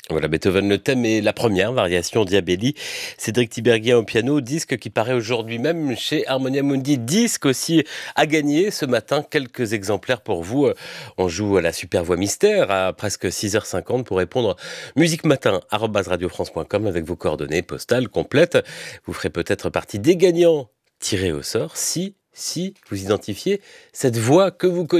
Voilà, Beethoven le thème et la première variation Diabelli. Cédric Tiberghien au piano, disque qui paraît aujourd'hui même chez Harmonia Mundi. Disque aussi à gagner ce matin, quelques exemplaires pour vous. On joue à la super voix mystère à presque 6h50 pour répondre musicmatin@radiofrance.com avec vos coordonnées postales complètes. Vous ferez peut-être partie des gagnants tirés au sort si vous identifiez cette voix que vous connaissez.